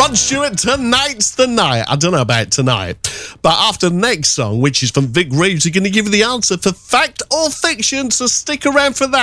Rod Stewart, tonight's the night. I don't know about tonight, but after the next song, which is from Vic Reeves, we're going to give you the answer for fact or fiction, so stick around for that.